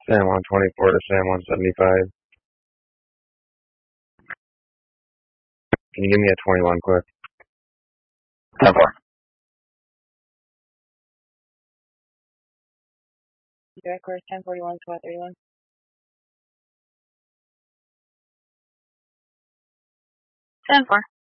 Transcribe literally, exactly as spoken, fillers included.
San Juan twenty-four to San Juan seventy-five. Can you give me a twenty-one quick? ten four. Direct course ten forty-one, squad thirty-one. ten four.